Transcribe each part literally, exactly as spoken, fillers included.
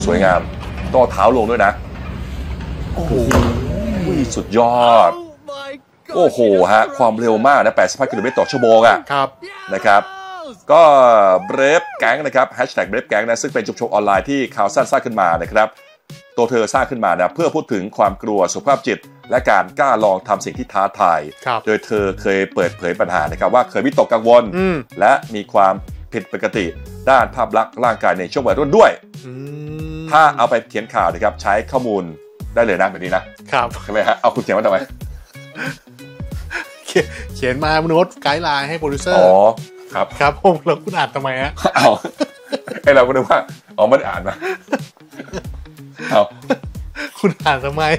สวยงามต้องเท้าลงด้วยนะโอ้โหสุดยอดโอ้โหฮะความเร็วมากนะแปดสิบห้ากิโลเมตรต่อชั่วโมงอ่ะครับนะครับก็เบรฟแก๊งนะครับแฮชแท็กเบรฟแก๊งนะซึ่งเป็นชุมชนออนไลน์ที่ข่าวสั้นสร้างขึ้นมานะครับตัวเธอสร้างขึ้นมานะเพื่อพูดถึงความกลัวสุขภาพจิตและการกล้าลองทำสิ่งที่ท้าทายโดยเธอเคยเปิดเผยปัญหานะครับว่าเคยวิตกกังวลและมีความผิดปกติด้านภาพลักษณ์ร่างกายในช่วงวัยรุ่นด้วยถ้าเอาไปเขียนข่าวนะครับใช้ข้อมูลได้เลยนะแบบนี้นะครับใช่ไหมฮะเอาคุณเขียนมาทำไมเขียนมาโน้ตไกด์ไลน์ให้โปรดิวเซอร์อ๋อครับครับผมแล้วคุณอ่านทำไมฮะเอาไอเราก็นึกว่าอ๋อไม่ได้อ่านมาเอาคุณอ่านทำไม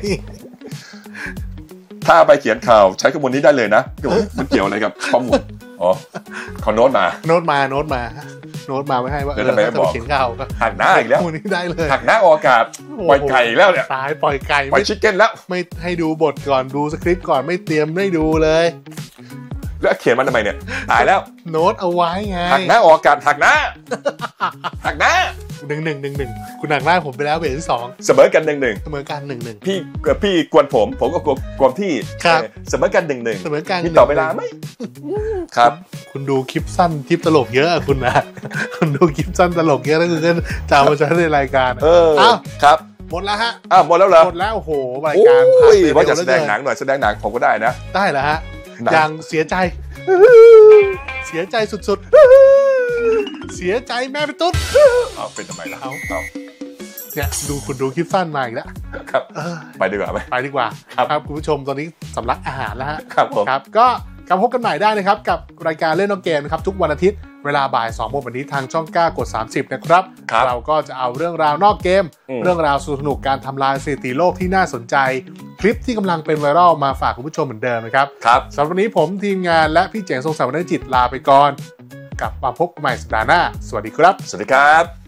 ถ้าไปเขียนข่าวใช้ข้อมูลนี้ได้เลยนะมันเกี่ยวอะไรกับข้อมูลอ๋อเขาโน้ตมาโน้ตมาโน้ตมาโน้ตมาไว้ให้ว่าเออถ้าไปเขียนข่าวก็หักหน้าอีกแล้วข้อมูลนี้ได้เลยหักหน้าออกอากาศปล่อยไก่แล้วเนี่ยตายปล่อยไก่ปล่อยชิคเก้นแล้วไม่ให้ดูบทก่อนดูสคริปต์ก่อนไม่เตรียมไม่ดูเลยแล้วเขียนมันทำไมเนี่ยตายแล้วโน้ตเอาไว้ไงหักหน้าออกอากาศหักหน้าหักหน้าหนึ่งหนึ่งหนึ่งหนึ่งคุณหักหน้าผมไปแล้วเบรกที่สองเสมอกันหนึ่งหนึ่งเสมอกันหนึ่งหนึ่งพี่พี่กวนผมผมก็กวนกวนพี่เสมอกันหนึ่งหนึ่งเสมอกันมีต่อเวลาไหมครับคุณดูคลิปสั้นคลิปตลกเยอะคุณนะคุณดูคลิปสั้นตลกเยอะแล้วคือกันจะเอามาใช้ในรายการเออครับหมดแล้วฮะอ้าวหมดแล้วเหรอหมดแล้วโอ้โหรายการผ่านไปว่าจะแสดงหนังหน่อยแสดงหนังผมก็ได้นะได้แล้วฮะอย่างเสียใจเสียใจสุดๆเสียใจแม่เป็นตุ๊ดเอาเป็นทำไมล่ะเอาเนี่ยดูคุณดูคลิปสั้นมาอีกแล้วครับไปดีกว่าไหมไปดีกว่าครับคุณผู้ชมตอนนี้สำลักอาหารแล้วฮะครับผมครับก็กลับพบกันใหม่ได้นะครับกับรายการเล่นนอกเกมนะครับทุกวันอาทิตย์เวลาบ่ายสองโมงแบบนี้ทางช่องเก้ากดสามสิบนะครับเราก็จะเอาเรื่องราวนอกเกมเรื่องราวสนุกการทำลายสถิติโลกที่น่าสนใจคลิปที่กำลังเป็นไวรัลมาฝากคุณผู้ชมเหมือนเดิมนะครับครับสำหรับวันนี้ผมทีมงานและพี่เจ๋งทรงศักดิ์วรรณจิตลาไปก่อนกลับมาพบกันใหม่สัปดาห์หน้าสวัสดีครับสวัสดีครับ